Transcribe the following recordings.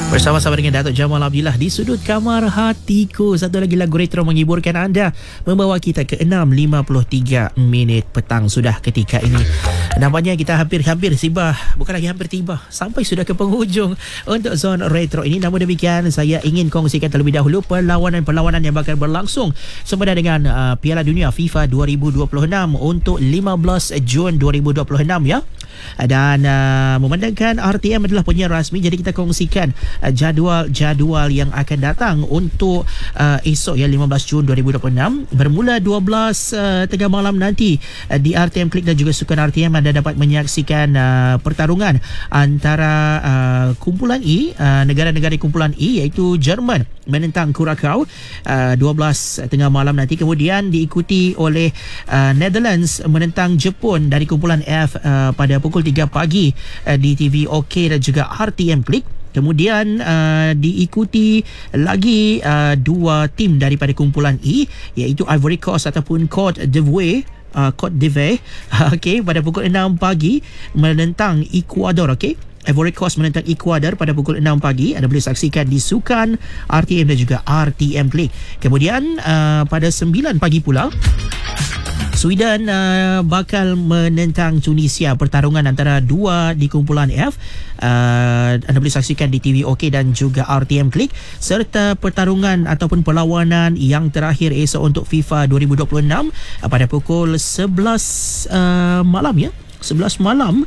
Bersama-sama dengan Datuk Jamal Abdillah di Sudut Kamar Hatiku. Satu lagi lagu retro menghiburkan anda, membawa kita ke 6.53 minit petang sudah ketika ini. Nampaknya kita hampir tiba, bukan lagi hampir tiba, sampai sudah ke penghujung untuk zon retro ini. Namun demikian, saya ingin kongsikan terlebih dahulu perlawanan-perlawanan yang bakal berlangsung sempena dengan Piala Dunia FIFA 2026 untuk 15 Jun 2026 ya. Dan memandangkan RTM adalah penyiar rasmi, jadi kita kongsikan jadual-jadual yang akan datang untuk esok ya 15 Jun 2026 bermula 12 tengah malam nanti di RTM Klik dan juga Sukan RTM. Anda dapat menyaksikan pertarungan antara kumpulan E, negara-negara kumpulan E iaitu Jerman menentang Curacao 12 tengah malam nanti, kemudian diikuti oleh Netherlands menentang Jepun dari kumpulan F pada pukul 3 pagi di TV OK dan juga RTM Klik. Kemudian diikuti lagi dua tim daripada kumpulan E iaitu Ivory Coast ataupun Côte d'Ivoire okey, pada pukul 6 pagi menentang Ecuador. Okey, Ivory Coast menentang Ecuador pada pukul 6 pagi. Anda boleh saksikan di Sukan RTM dan juga RTM Klik. Kemudian pada 9 pagi pula Sweden bakal menentang Tunisia, pertarungan antara dua di kumpulan F. Anda boleh saksikan di TV OK dan juga RTM Klik, serta pertarungan ataupun perlawanan yang terakhir esok untuk FIFA 2026 pada pukul 11 malam ya. 11 malam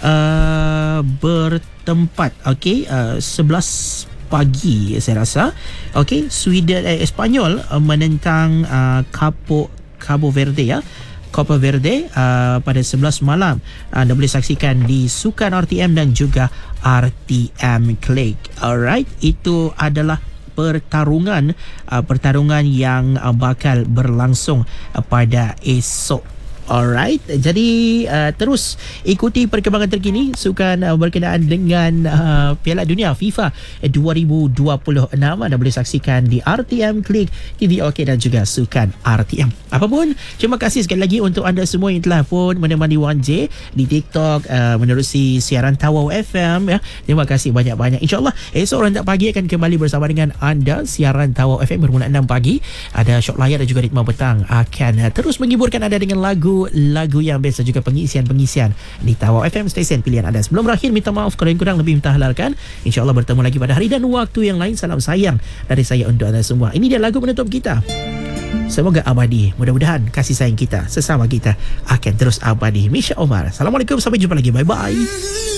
bertempat okey 11 pagi saya rasa. Okey, Sweden Espanyol menentang Cabo Verde ya. Copa Verde pada 11 malam. Anda boleh saksikan di Sukan RTM dan juga RTM Klik. Alright, itu adalah pertarungan yang bakal berlangsung pada esok. Alright, jadi terus ikuti perkembangan terkini sukan berkenaan dengan Piala Dunia FIFA 2026. Anda boleh saksikan di RTM Klik, TV OK dan juga Sukan RTM. Apapun, terima kasih sekali lagi untuk anda semua yang telah pun menemani 1J di TikTok menerusi siaran Tawau FM ya. Terima kasih banyak-banyak. InsyaAllah esok Rentak Pagi akan kembali bersama dengan anda. Siaran Tawau FM bermula 6 pagi. Ada Syok Layar dan juga Ritma Petang akan terus menghiburkan anda dengan lagu yang best, juga pengisian-pengisian di Tawau FM, stesen pilihan anda. Sebelum berakhir, minta maaf kalau yang kurang lebih minta halalkan. InsyaAllah bertemu lagi pada hari dan waktu yang lain. Salam sayang dari saya untuk anda semua. Ini dia lagu penutup kita. Semoga abadi. Mudah-mudahan kasih sayang kita sesama kita akan terus abadi. Misha Omar. Assalamualaikum, sampai jumpa lagi. Bye-bye.